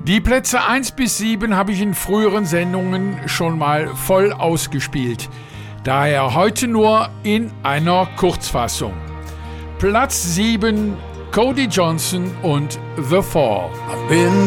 Die Plätze 1 bis 7 habe ich in früheren Sendungen schon mal voll ausgespielt. Daher heute nur in einer Kurzfassung. Platz 7, Cody Johnson und The Fall. I've been